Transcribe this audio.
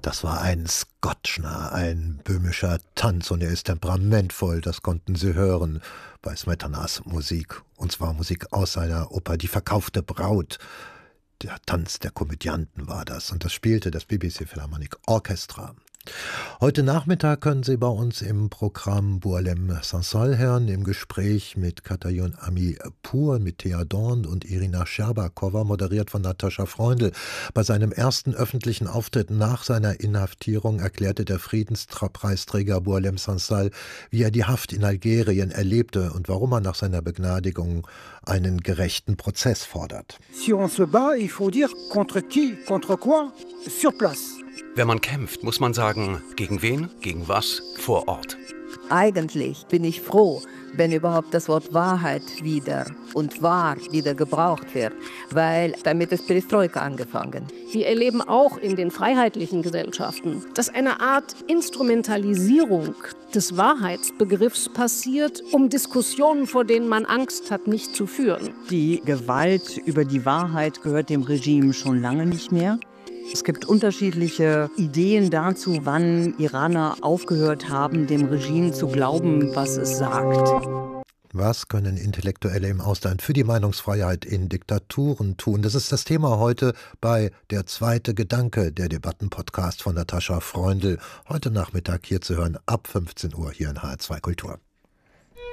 Das war ein Skotschner, ein böhmischer Tanz, und er ist temperamentvoll, das konnten Sie hören bei Smetanas Musik. Und zwar Musik aus seiner Oper Die verkaufte Braut. Der Tanz der Komödianten war das, und das spielte das BBC Philharmonic Orchestra. Heute Nachmittag können Sie bei uns im Programm Boualem Sansal hören, im Gespräch mit Katayon Ami-Pur, mit Thea Dorn und Irina Scherbakowa, moderiert von Natascha Freundl. Bei seinem ersten öffentlichen Auftritt nach seiner Inhaftierung erklärte der Friedenspreisträger Boualem Sansal, wie er die Haft in Algerien erlebte und warum er nach seiner Begnadigung einen gerechten Prozess fordert. Si on se bat, il faut dire contre qui, contre quoi, sur place. Wenn man kämpft, muss man sagen, gegen wen, gegen was, vor Ort. Eigentlich bin ich froh, wenn überhaupt das Wort Wahrheit wieder und wahr wieder gebraucht wird, weil damit ist Perestroika angefangen. Wir erleben auch in den freiheitlichen Gesellschaften, dass eine Art Instrumentalisierung des Wahrheitsbegriffs passiert, um Diskussionen, vor denen man Angst hat, nicht zu führen. Die Gewalt über die Wahrheit gehört dem Regime schon lange nicht mehr. Es gibt unterschiedliche Ideen dazu, wann Iraner aufgehört haben, dem Regime zu glauben, was es sagt. Was können Intellektuelle im Ausland für die Meinungsfreiheit in Diktaturen tun? Das ist das Thema heute bei Der zweite Gedanke, der Debattenpodcast von Natascha Freundl. Heute Nachmittag hier zu hören ab 15 Uhr hier in HR2 Kultur.